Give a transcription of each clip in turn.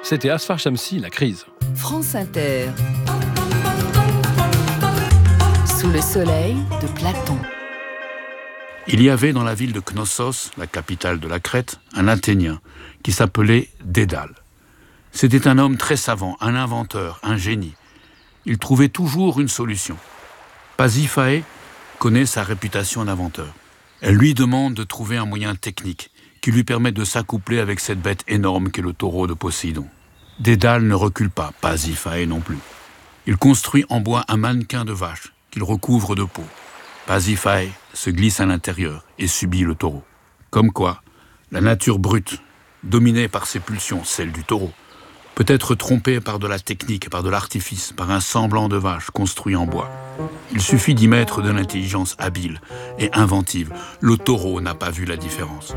C'était Asfar Shamsi, La crise. France Inter. Sous le soleil de Platon. Il y avait dans la ville de Knossos, la capitale de la Crète, un Athénien qui s'appelait Dédale. C'était un homme très savant, un inventeur, un génie. Il trouvait toujours une solution. Pasiphae connaît sa réputation d'inventeur. Elle lui demande de trouver un moyen technique qui lui permette de s'accoupler avec cette bête énorme qu'est le taureau de Poséidon. Dédale ne recule pas, Pasiphae non plus. Il construit en bois un mannequin de vache qu'il recouvre de peau. Pasiphae se glisse à l'intérieur et subit le taureau. Comme quoi, la nature brute, dominée par ses pulsions, celle du taureau, peut être trompée par de la technique, par de l'artifice, par un semblant de vache construit en bois. Il suffit d'y mettre de l'intelligence habile et inventive. Le taureau n'a pas vu la différence.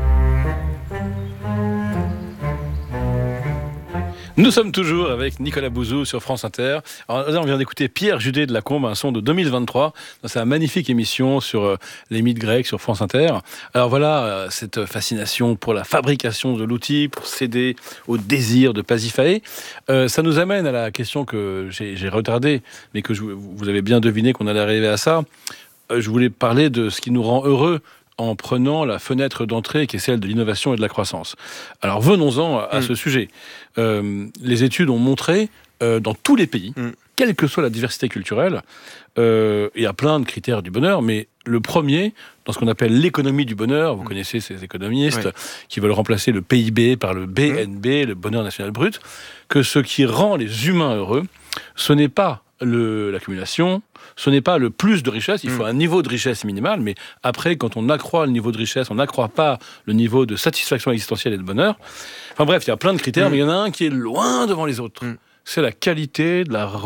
Nous sommes toujours avec Nicolas Bouzou sur France Inter. Alors, là, on vient d'écouter Pierre Judet de Lacombe, un son de 2023, dans sa magnifique émission sur les mythes grecs sur France Inter. Alors voilà, cette fascination pour la fabrication de l'outil, pour céder au désir de Pasiphae. Ça nous amène à la question que j'ai retardée, mais que vous avez bien deviné qu'on allait arriver à ça. Je voulais parler de ce qui nous rend heureux en prenant la fenêtre d'entrée qui est celle de l'innovation et de la croissance. Alors venons-en à ce sujet. Les études ont montré, dans tous les pays, quelle que soit la diversité culturelle, il y a plein de critères du bonheur, mais le premier, dans ce qu'on appelle l'économie du bonheur, vous connaissez ces économistes qui veulent remplacer le PIB par le BNB, le bonheur national brut, que ce qui rend les humains heureux, ce n'est pas l'accumulation, ce n'est pas le plus de richesse, il faut un niveau de richesse minimal, mais après, quand on accroît le niveau de richesse, on n'accroît pas le niveau de satisfaction existentielle et de bonheur. Enfin bref, il y a plein de critères, mais il y en a un qui est loin devant les autres. C'est la qualité de la